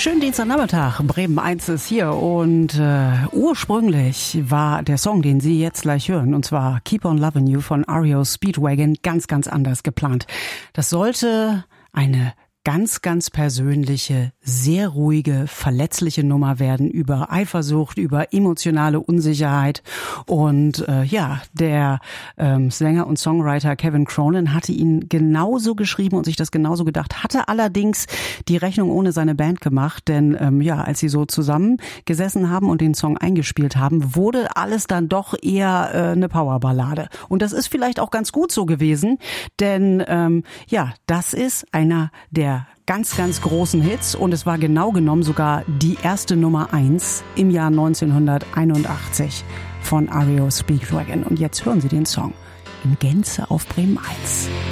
Schönen Dienstagnachmittag, Bremen 1 ist hier und ursprünglich war der Song, den Sie jetzt gleich hören, und zwar Keep on Lovin' You von REO Speedwagon, ganz anders geplant. Das sollte eine ganz persönliche, sehr ruhige, verletzliche Nummer werden über Eifersucht, über emotionale Unsicherheit. Und der Sänger und Songwriter Kevin Cronin hatte ihn genauso geschrieben und sich das genauso gedacht, hatte allerdings die Rechnung ohne seine Band gemacht, denn als sie so zusammen gesessen haben und den Song eingespielt haben, wurde alles dann doch eher eine Powerballade. Und das ist vielleicht auch ganz gut so gewesen, denn das ist einer der ganz großen Hits und es war genau genommen sogar die erste Nummer 1 im Jahr 1981 von REO Speedwagon. Und jetzt hören Sie den Song in Gänze auf Bremen 1.